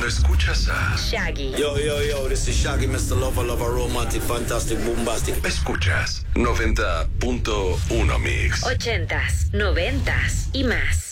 escuchas a Shaggy. Yo, this is Shaggy, Mr. Lover, romantic, fantastic, bombastic. Escuchas 90.1 Mix. 80s, 90s y más.